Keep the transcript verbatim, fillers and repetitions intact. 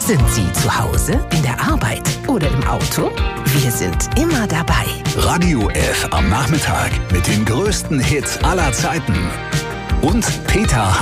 Sind Sie zu Hause, in der Arbeit oder im Auto? Wir sind immer dabei. Radio F am Nachmittag mit den größten Hits aller Zeiten. Und Peter